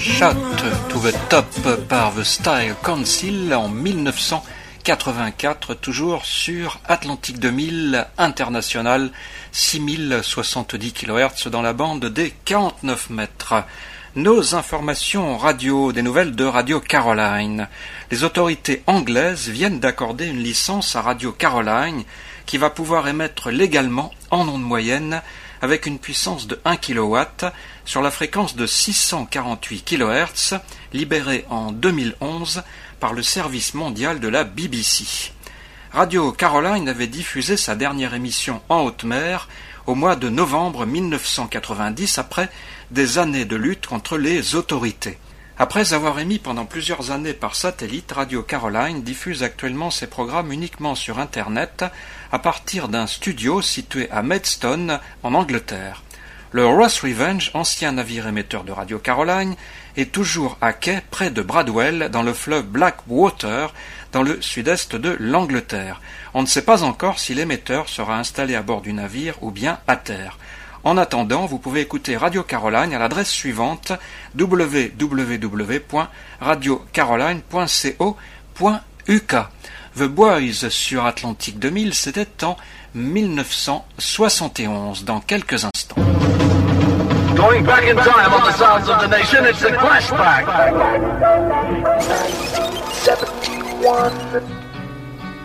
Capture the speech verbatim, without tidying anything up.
Shot to the Top par The Style Council en mille neuf cent quatre-vingt-quatre, toujours sur Atlantique deux mille international, six mille soixante-dix kilohertz dans la bande des quarante-neuf mètres. Nos informations radio, des nouvelles de Radio Caroline. Les autorités anglaises viennent d'accorder une licence à Radio Caroline qui va pouvoir émettre légalement en ondes moyennes avec une puissance de un kilowatt sur la fréquence de six cent quarante-huit kilohertz, libérée en deux mille onze par le service mondial de la B B C. Radio Caroline avait diffusé sa dernière émission en haute mer au mois de novembre mille neuf cent quatre-vingt-dix après des années de lutte contre les autorités. Après avoir émis pendant plusieurs années par satellite, Radio Caroline diffuse actuellement ses programmes uniquement sur Internet à partir d'un studio situé à Maidstone, en Angleterre. Le Ross Revenge, ancien navire émetteur de Radio Caroline, est toujours à quai près de Bradwell, dans le fleuve Blackwater, dans le sud-est de l'Angleterre. On ne sait pas encore si l'émetteur sera installé à bord du navire ou bien à terre. En attendant, vous pouvez écouter Radio Caroline à l'adresse suivante w w w point radio caroline point co point u k. The Boys sur Atlantique deux mille, c'était en mille neuf cent soixante et onze, dans quelques instants. Going back in time on the sounds of the nation, it's the Flashback. seventy-one